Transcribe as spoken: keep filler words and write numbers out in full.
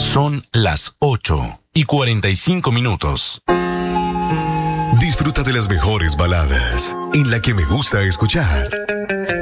Son las ocho y cuarenta y cinco minutos. Disfruta de las mejores baladas en La Que Me Gusta Escuchar.